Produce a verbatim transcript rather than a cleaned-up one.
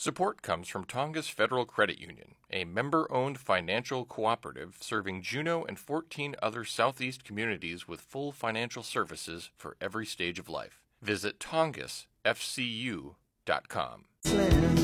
Support comes from Tongass Federal Credit Union, a member-owned financial cooperative serving Juneau and fourteen other southeast communities with full financial services for every stage of life. Visit tongass f c u dot com.